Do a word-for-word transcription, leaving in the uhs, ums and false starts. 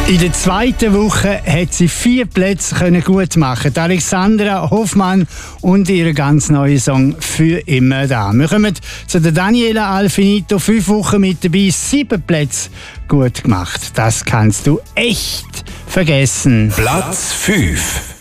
In der zweiten Woche hat sie vier Plätze können gut machen. Die Alexandra Hoffmann und ihr ganz neuer Song «Für immer da». Wir kommen zu der Daniela Alfinito. Fünf Wochen mit dabei, sieben Plätze gut gemacht. Das kannst du echt vergessen. Platz fünf.